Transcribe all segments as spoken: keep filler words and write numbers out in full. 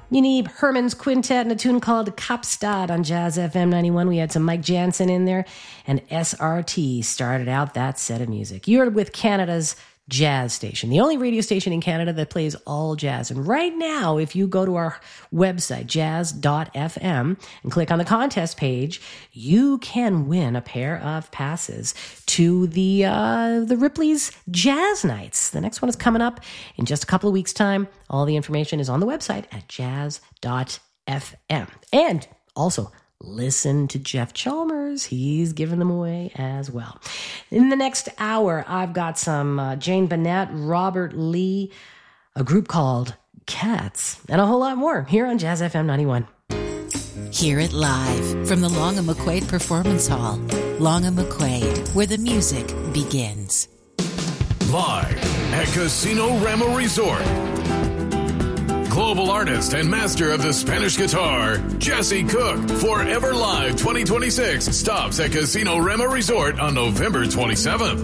Yaniv Herman's Quintet and a tune called Kapstad on Jazz F M ninety-one. We had some Mike Jansen in there, and S R T started out that set of music. You're with Canada's jazz station, the only radio station in Canada that plays all jazz. And right now, if you go to our website, jazz dot f m, and click on the contest page, you can win a pair of passes to the uh, the Ripley's Jazz Nights. The next one is coming up in just a couple of weeks' time. All the information is on the website at jazz dot f m. And also, listen to Jeff Chalmers. He's giving them away as well. In the next hour, I've got some uh, Jane Bennett, Robert Lee, a group called Cats, and a whole lot more here on Jazz F M ninety-one. Hear it live from the Long and McQuaid Performance Hall. Long and McQuaid, where the music begins. Live at Casino Rama Resort. Global artist and master of the Spanish guitar, Jesse Cook, Forever Live twenty twenty-six stops at Casino Rama Resort on November twenty-seventh.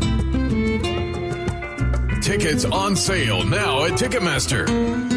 Tickets on sale now at Ticketmaster.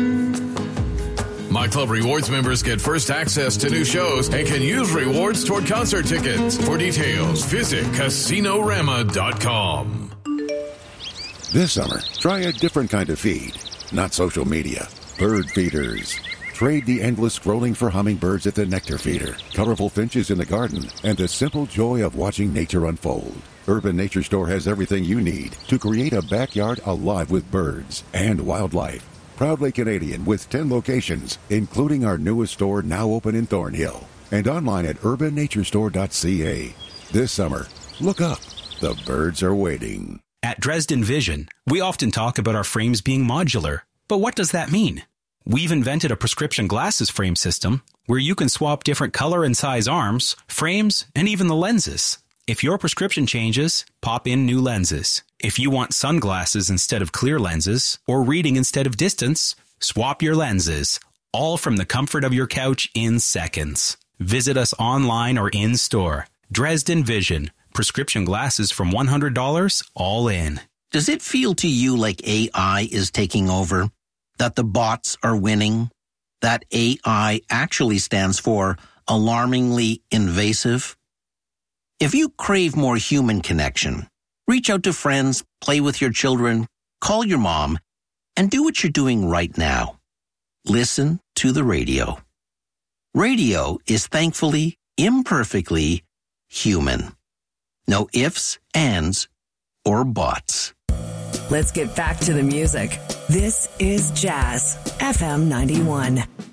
My Club Rewards members get first access to new shows and can use rewards toward concert tickets. For details, visit casino rama dot com. This summer, try a different kind of feed, not social media. Bird feeders. Trade the endless scrolling for hummingbirds at the nectar feeder, colorful finches in the garden, and the simple joy of watching nature unfold. Urban Nature Store has everything you need to create a backyard alive with birds and wildlife. Proudly Canadian with ten locations, including our newest store now open in Thornhill. And online at urban nature store dot c a. This summer, look up. The birds are waiting. At Dresden Vision, we often talk about our frames being modular. But what does that mean? We've invented a prescription glasses frame system where you can swap different color and size arms, frames, and even the lenses. If your prescription changes, pop in new lenses. If you want sunglasses instead of clear lenses or reading instead of distance, swap your lenses, all from the comfort of your couch in seconds. Visit us online or in store. Dresden Vision, prescription glasses from one hundred dollars all in. Does it feel to you like A I is taking over? That the bots are winning? That A I actually stands for alarmingly invasive? If you crave more human connection, reach out to friends, play with your children, call your mom, and do what you're doing right now. Listen to the radio. Radio is thankfully, imperfectly human. No ifs, ands, or buts. Let's get back to the music. This is Jazz F M ninety-one.